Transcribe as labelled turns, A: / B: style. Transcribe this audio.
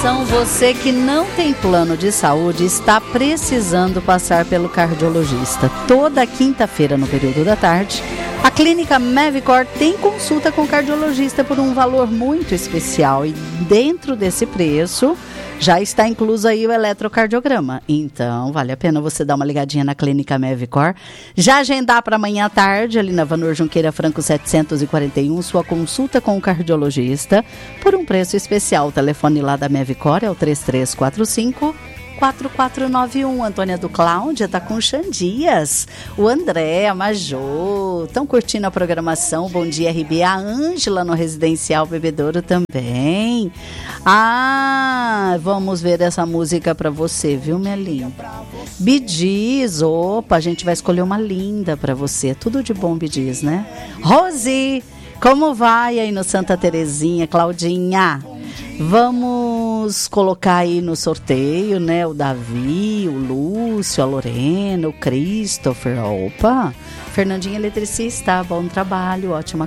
A: Atenção, você que não tem plano de saúde está precisando passar pelo cardiologista. Toda quinta-feira, no período da tarde, a clínica Mevicor tem consulta com o cardiologista por um valor muito especial. E dentro desse preço já está incluso aí o eletrocardiograma. Então, vale a pena você dar uma ligadinha na clínica Mevicor. Já agendar para amanhã à tarde, ali na Vanor Junqueira Franco 741, sua consulta com o cardiologista por um preço especial. O telefone lá da Mevicor é o 3345-4491. Antônia do Cláudia tá com o Xandias, o André, a Majô, estão curtindo a programação. Bom dia, RB. A Ângela no Residencial Bebedouro também. Vamos ver essa música pra você, viu, minha linda? Bee Gees, opa, a gente vai escolher uma linda pra você. Tudo de bom, Bee Gees, né? Rose, como vai aí no Santa Terezinha, Claudinha? Vamos colocar aí no sorteio, né? O Davi, o Lúcio, a Lorena, o Christopher. Opa! Fernandinha eletricista, bom trabalho, ótima